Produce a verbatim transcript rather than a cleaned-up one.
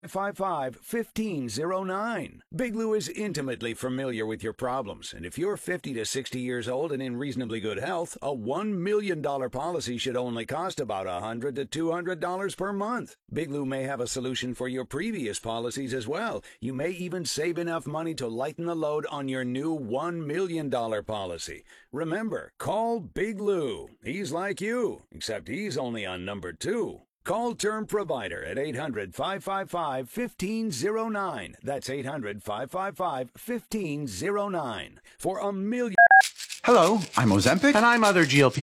five five, fifteen oh nine. Big Lou is intimately familiar with your problems, and if you're fifty to sixty years old and in reasonably good health, a one million dollars policy should only cost about one hundred to two hundred dollars per month. Big Lou may have a solution for your previous policies as well. You may even save enough money to lighten the load on your new one million dollars policy. Remember, call Big Lou. He's like you, except he's only on number two. Call Term Provider at eight hundred, five five five, one five oh nine. That's eight hundred, five five five, one five oh nine. For a million... Hello, I'm Ozempic. And I'm other G L P